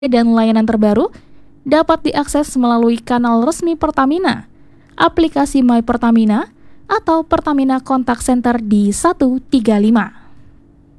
dan layanan terbaru dapat diakses melalui kanal resmi Pertamina, aplikasi My Pertamina, atau Pertamina Contact Center di 135.